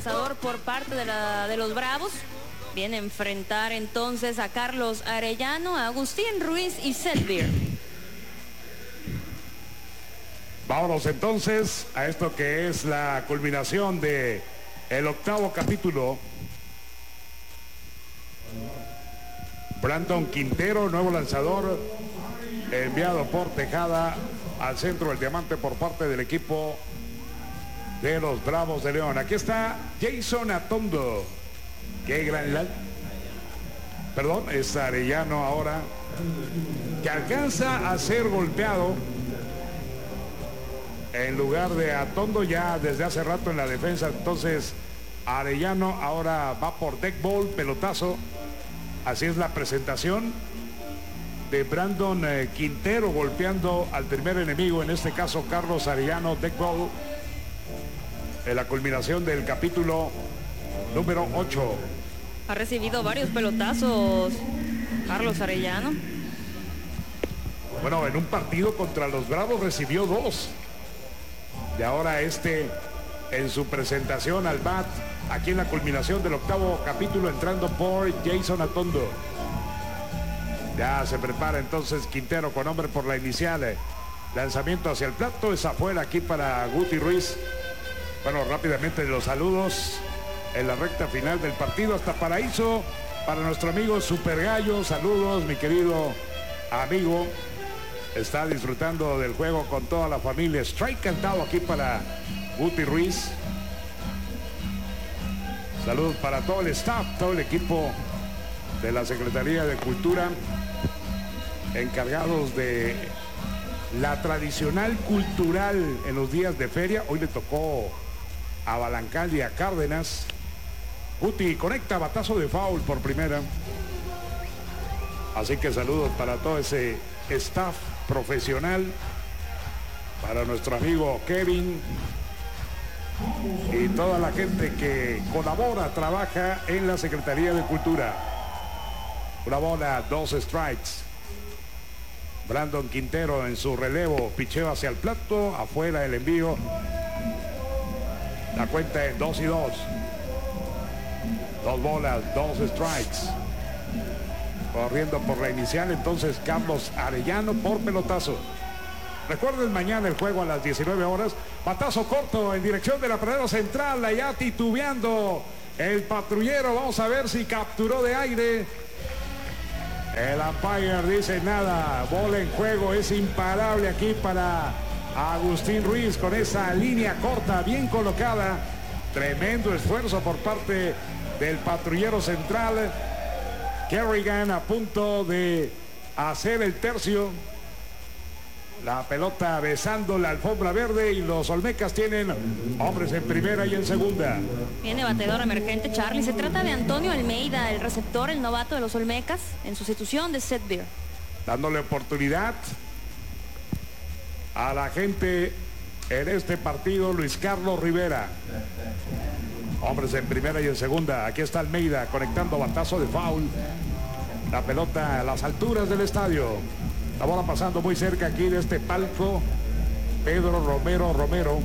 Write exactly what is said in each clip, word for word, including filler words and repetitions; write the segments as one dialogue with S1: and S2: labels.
S1: lanzador por parte de, la, de los Bravos. Viene a enfrentar entonces a Carlos Arellano, a Agustín Ruiz y Seth Beer.
S2: Vámonos entonces a esto que es la culminación de el octavo capítulo. Brandon Quintero, nuevo lanzador, enviado por Tejada al centro del diamante por parte del equipo de los Bravos de León. Aquí está Jason Atondo. Qué gran lan... Perdón, es Arellano ahora, que alcanza a ser golpeado en lugar de Atondo ya desde hace rato en la defensa. Entonces Arellano ahora va por deck ball, pelotazo. Así es la presentación de Brandon eh, Quintero golpeando al primer enemigo, en este caso Carlos Arellano, deck ball, en la culminación del capítulo número ocho.
S1: Ha recibido varios pelotazos Carlos Arellano.
S2: Bueno, en un partido contra los Bravos recibió dos. Y ahora este en su presentación al bat, aquí en la culminación del octavo capítulo, entrando por Jason Atondo. Ya se prepara entonces Quintero con hombre por la inicial. Lanzamiento hacia el plato, es afuera aquí para Guti Ruiz. Bueno, rápidamente los saludos en la recta final del partido. Hasta Paraíso para nuestro amigo Super Gallo. Saludos, mi querido amigo. Está disfrutando del juego con toda la familia. Strike cantado aquí para Guti Ruiz. Saludos para todo el staff, todo el equipo de la Secretaría de Cultura, encargados de la tradicional cultural en los días de feria. Hoy le tocó a Balancal y a Cárdenas. Guti conecta batazo de foul por primera. Así que saludos para todo ese staff profesional, para nuestro amigo Kevin y toda la gente que colabora, trabaja en la Secretaría de Cultura. Una bola, dos strikes. Brandon Quintero en su relevo, picheo hacia el plato, afuera el envío. La cuenta es dos y dos. Dos bolas, dos strikes. Corriendo por la inicial entonces Carlos Arellano por pelotazo. Recuerden, mañana el juego a las diecinueve horas. Batazo corto en dirección de la paredera central, allá titubeando el patrullero. Vamos a ver si capturó de aire. El umpire dice nada. Bola en juego, es imparable aquí para Agustín Ruiz con esa línea corta bien colocada. Tremendo esfuerzo por parte del patrullero central. Kerrigan a punto de hacer el tercio. La pelota besando la alfombra verde y los Olmecas tienen hombres en primera y en segunda.
S1: Viene bateador emergente, Charlie. Se trata de Antonio Almeida, el receptor, el novato de los Olmecas, en sustitución de Seth Beer.
S2: Dándole oportunidad a la gente en este partido, Luis Carlos Rivera. Hombres en primera y en segunda. Aquí está Almeida conectando batazo de foul. La pelota a las alturas del estadio. La bola pasando muy cerca aquí de este palco. Pedro Romero Romero.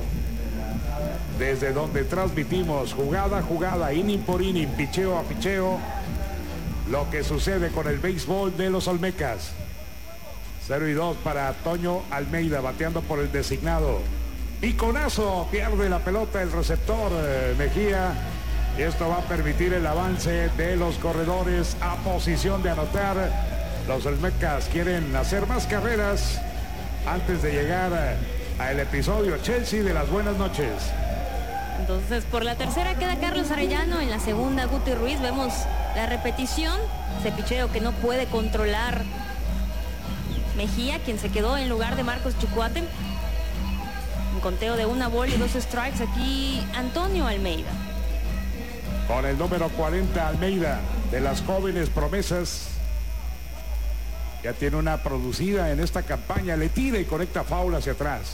S2: Desde donde transmitimos jugada a jugada, inning por inning, picheo a picheo, lo que sucede con el béisbol de los Olmecas. cero y dos para Toño Almeida, bateando por el designado. Piconazo, pierde la pelota el receptor eh, Mejía. Y esto va a permitir el avance de los corredores a posición de anotar. Los Olmecas quieren hacer más carreras antes de llegar al episodio Chelsea de las buenas noches.
S1: Entonces por la tercera queda Carlos Arellano, en la segunda Guti Ruiz. Vemos la repetición, ese picheo que no puede controlar Mejía, quien se quedó en lugar de Marcos Chicuate. Un conteo de una bola y dos strikes aquí Antonio Almeida.
S2: Con el número cuarenta Almeida, de las jóvenes promesas. Ya tiene una producida en esta campaña, le tira y conecta foul hacia atrás.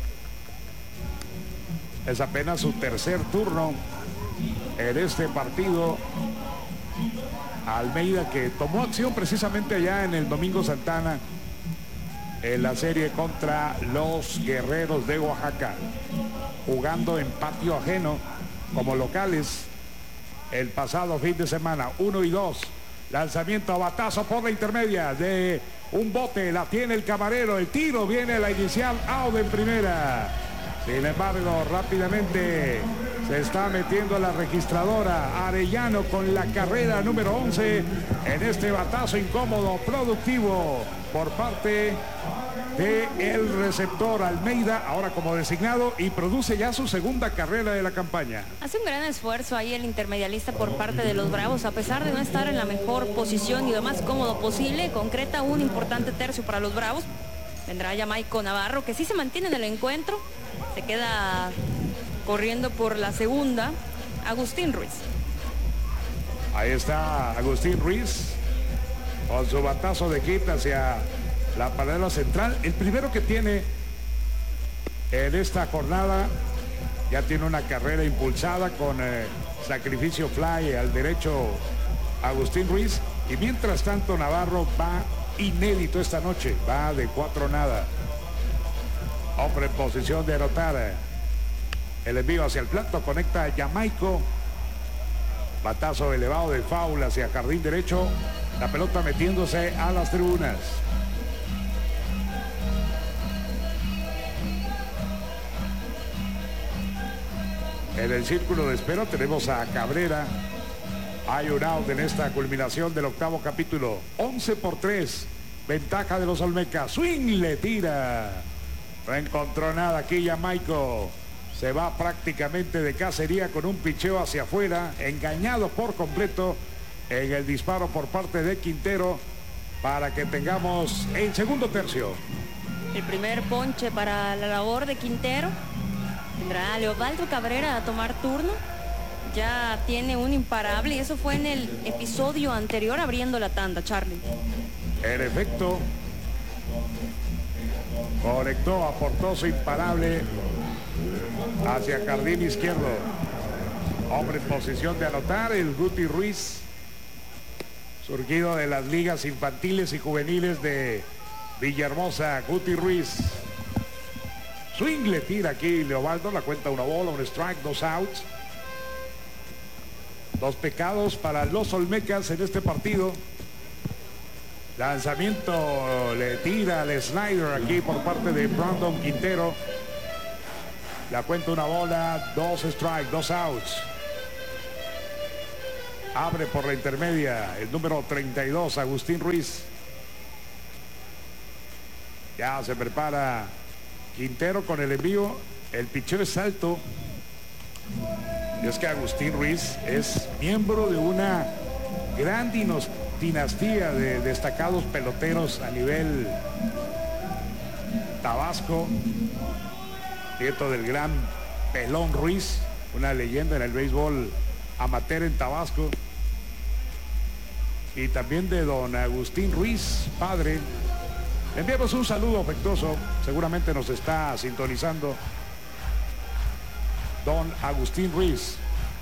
S2: Es apenas su tercer turno en este partido. Almeida, que tomó acción precisamente allá en el Domingo Santana en la serie contra los Guerreros de Oaxaca, jugando en patio ajeno. como locales el pasado fin de semana. Uno y dos. Lanzamiento a batazo por la intermedia de un bote. La tiene el camarero. El tiro viene la inicial. Out en primera. Sin embargo, rápidamente se está metiendo la registradora. Arellano con la carrera número once en este batazo incómodo, productivo por parte del receptor Almeida, ahora como designado, y produce ya su segunda carrera de la campaña.
S1: Hace un gran esfuerzo ahí el intermedialista por parte de los Bravos, a pesar de no estar en la mejor posición y lo más cómodo posible. Concreta un importante tercio para los Bravos. Vendrá Jamaico Navarro, que sí se mantiene en el encuentro. Se queda corriendo por la segunda Agustín Ruiz.
S2: Ahí está Agustín Ruiz con su batazo de hit hacia la paredera central. El primero que tiene en esta jornada. Ya tiene una carrera impulsada con eh, sacrificio fly al derecho Agustín Ruiz. Y mientras tanto Navarro va inédito esta noche. Va de cuatro nada. Hombre en posición de anotar. El envío hacia el plato, conecta a Jamaico. Batazo elevado de foul hacia jardín derecho. La pelota metiéndose a las tribunas. En el círculo de espera tenemos a Cabrera. Hay un out en esta culminación del octavo capítulo. once por tres. Ventaja de los Olmecas. Swing le tira. No encontró nada aquí Jamaico. Se va prácticamente de cacería con un picheo hacia afuera. Engañado por completo en el disparo por parte de Quintero. Para que tengamos el segundo tercio.
S1: El primer ponche para la labor de Quintero. Tendrá a Leobaldo Cabrera a tomar turno. Ya tiene un imparable y eso fue en el episodio anterior abriendo la tanda, Charlie.
S2: En efecto, conectó, aportó su imparable hacia jardín izquierdo. Hombre en posición de anotar, el Guti Ruiz, surgido de las ligas infantiles y juveniles de Villahermosa. Guti Ruiz. Swing le tira aquí Leobaldo, la cuenta una bola, un strike, dos outs. Dos pecados para los Olmecas en este partido. Lanzamiento le tira al slider aquí por parte de Brandon Quintero. La cuenta una bola, dos strikes, dos outs. Abre por la intermedia el número treinta y dos, Agustín Ruiz. Ya se prepara Quintero con el envío. El picheo es alto. Y es que Agustín Ruiz es miembro de una gran dinastía de destacados peloteros a nivel Tabasco. Nieto del gran Pelón Ruiz, una leyenda en el béisbol amateur en Tabasco. Y también de don Agustín Ruiz, padre. Le enviamos un saludo afectuoso. Seguramente nos está sintonizando don Agustín Ruiz.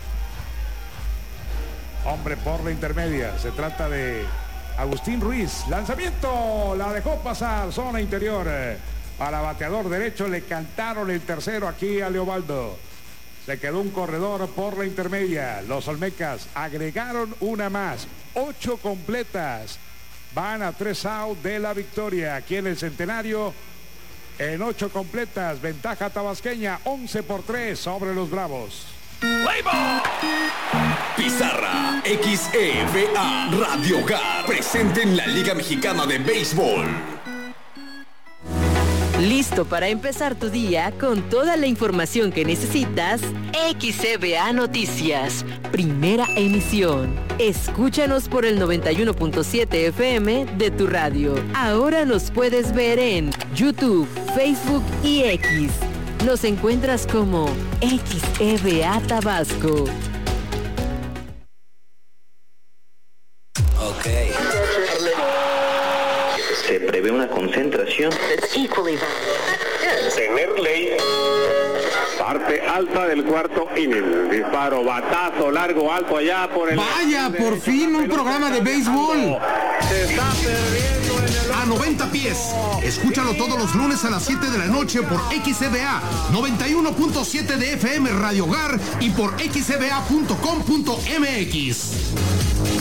S2: Hombre por la intermedia. Se trata de Agustín Ruiz. Lanzamiento. La dejó pasar. Zona interior. Para bateador derecho. Le cantaron el tercero aquí a Leobaldo. Se quedó un corredor por la intermedia. Los Olmecas agregaron una más. Ocho completas. Van a tres out de la victoria. Aquí en el Centenario. En ocho completas. Ventaja tabasqueña. once por tres sobre los Bravos.
S3: Pizarra X E V A Radio Hogar presente en la Liga Mexicana de Béisbol.
S4: ¿Listo para empezar tu día con toda la información que necesitas? X E V A Noticias, primera emisión. Escúchanos por el noventa y uno punto siete F M de tu radio. Ahora nos puedes ver en YouTube, Facebook y X. Nos encuentras como X E V A Tabasco.
S5: Ok. Se prevé una concentración.
S6: Tener ley. Parte alta del cuarto inning. Disparo, batazo, largo, alto allá por el...
S7: Vaya, por fin un programa de béisbol.
S6: Se está perdiendo en el...
S7: noventa pies. Escúchalo todos los lunes a las siete de la noche por X C B A noventa y uno punto siete de F M Radio Hogar y por x c b a punto com punto m x.